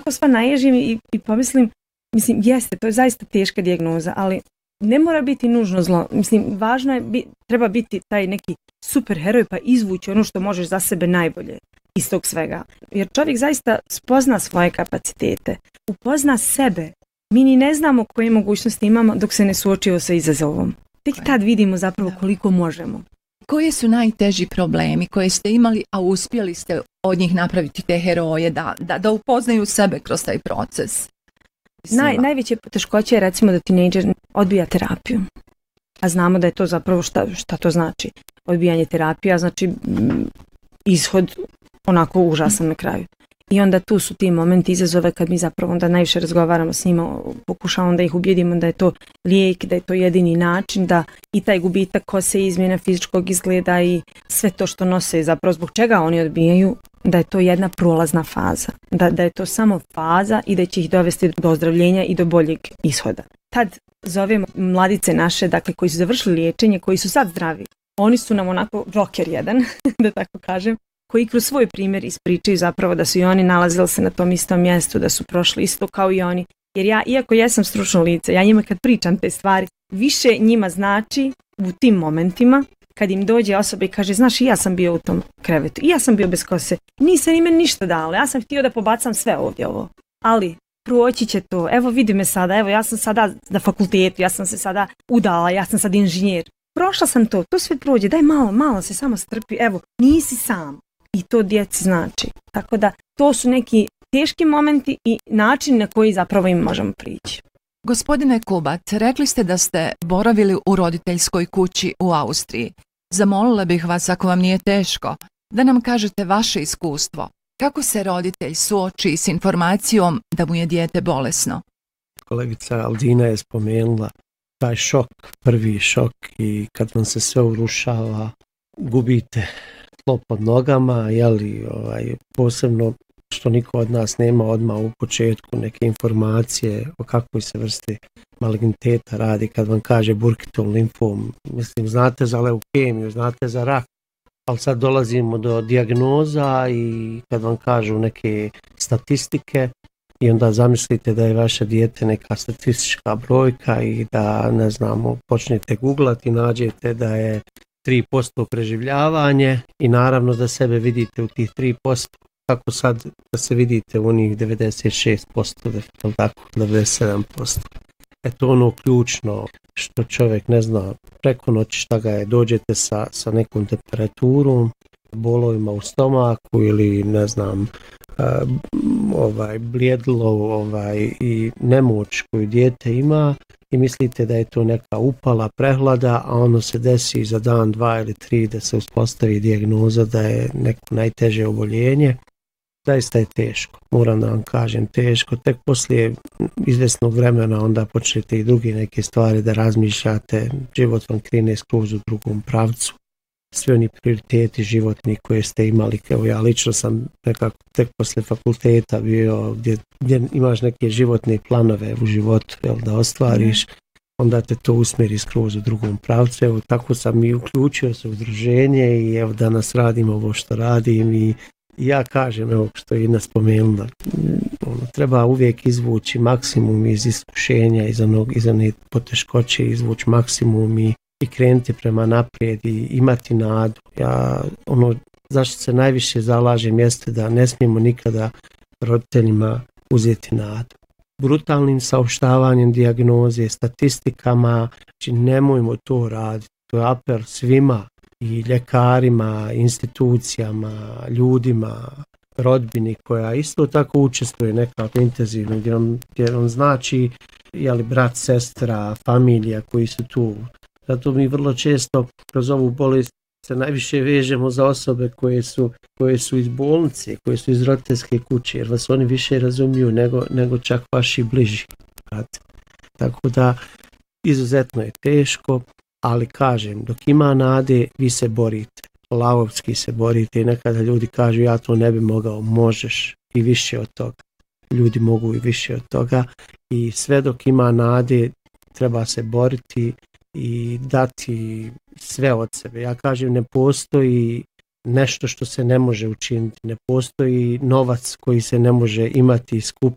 onako sva naježim i pomislim, mislim, jeste, to je zaista teška dijagnoza, ali ne mora biti nužno zlo. Mislim, važno je, treba biti taj neki super heroj pa izvući ono što možeš za sebe najbolje iz tog svega. Jer čovjek zaista spozna svoje kapacitete, upozna sebe. Mi ni ne znamo koje mogućnosti imamo dok se ne suočimo sa izazovom. Tek tad vidimo zapravo koliko možemo. Koji su najteži problemi koje ste imali, a uspjeli ste od njih napraviti te heroje, da upoznaju sebe kroz taj proces? Najveće poteškoće je recimo da tinejdžer odbija terapiju. A znamo da je to zapravo šta to znači. Odbijanje terapija znači ishod onako užasan na kraju. I onda tu su ti momenti izazove kad mi zapravo onda najviše razgovaramo s njima, pokušavamo da ih ubjedimo da je to lijek, da je to jedini način, da i taj gubitak kose, izmjena fizičkog izgleda i sve to što nose, zapravo zbog čega oni odbijaju, da je to jedna prolazna faza, da je to samo faza i da će ih dovesti do ozdravljenja i do boljeg ishoda. Tad zovemo mladice naše, dakle koji su završili liječenje, koji su sad zdravi. Oni su nam onako joker jedan, da tako kažem, koji kroz svoj primjer ispričaju zapravo da su i oni nalazili se na tom istom mjestu, da su prošli isto kao i oni. Jer ja, iako jesam stručno lice, ja njima kad pričam te stvari, više njima znači u tim momentima kad im dođe osoba i kaže, znaš, i ja sam bio u tom krevetu, i ja sam bio bez kose, nisam im ništa dala, ja sam htio da pobacam sve ovdje ovo. Ali proći će to, evo vidi me sada, evo ja sam sada na fakultetu, ja sam se sada udala, ja sam sad inženjer. Prošla sam to sve prođe, daj malo se samo strpi, evo, nisi sam. I to djeci znači. Tako da to su neki teški momenti i način na koji zapravo im možemo prići. Gospodine Kubat, rekli ste da ste boravili u roditeljskoj kući u Austriji. Zamolila bih vas, ako vam nije teško, da nam kažete vaše iskustvo. Kako se roditelj suoči s informacijom da mu je dijete bolesno? Kolegica Aldina je spomenula taj šok, prvi šok, i kad vam se sve urušava, gubite tlo pod nogama, posebno što niko od nas nema odmah u početku neke informacije o kakvoj se vrsti maligniteta radi. Kad vam kaže Burkittov limfom, mislim, znate za leukemiju, znate za rak, ali sad dolazimo do dijagnoza i kad vam kažu neke statistike i onda zamislite da je vaše dijete neka statistička brojka i da, ne znamo, počnete googlati i nađete da je 3% preživljavanje i naravno da sebe vidite u tih 3%, kako sad da se vidite u onih 96%, tako 97%. To ono ključno što čovjek ne zna preko noći šta ga je, dođete sa nekom temperaturom, bolovima u stomaku ili ne znam, bljedilo i nemoć koju dijete ima i mislite da je to neka upala prehlada, a ono se desi za dan, 2 ili 3 da se uspostavi dijagnoza da je neko najteže oboljenje. Zaista je teško, moram da vam kažem, teško. Tek poslije izvjesnog vremena onda počnete i druge neke stvari da razmišljate, život vam krene skroz u drugom pravcu. Svi oni prioriteti životni koje ste imali, kao ja lično sam nekako tek poslije fakulteta bio gdje imaš neke životne planove u životu, da ostvariš, onda te to usmjeri skroz u drugom pravcu. Evo, tako sam i uključio se u udruženje i evo danas radim ovo što radim i ja kažem, evo što je Ina spomenula, treba uvijek izvući maksimum iz iskušenja, iz one poteškoće, izvući maksimum i krenuti prema naprijed i imati nadu. Ja zašto se najviše zalažem jeste da ne smijemo nikada roditeljima uzeti nadu. Brutalnim saopštavanjem dijagnoze, statistikama, znači nemojmo to raditi. To je apel svima, i ljekarima, institucijama, ljudima, rodbini koja isto tako učestvuje nekako intenzivno, gdje vam znači brat, sestra, familija koji su tu. Zato mi vrlo često kroz ovu bolest se najviše vežemo za osobe koje su iz bolnice, koje su iz roditeljske kuće, jer vas oni više razumiju nego čak vaši bliži. Tako da izuzetno je teško, ali kažem, dok ima nade, vi se borite, lavovski se borite i nekada ljudi kažu ja to ne bi mogao, možeš i više od toga. Ljudi mogu i više od toga i sve dok ima nade treba se boriti i dati sve od sebe. Ja kažem, ne postoji nešto što se ne može učiniti, ne postoji novac koji se ne može imati i skupiti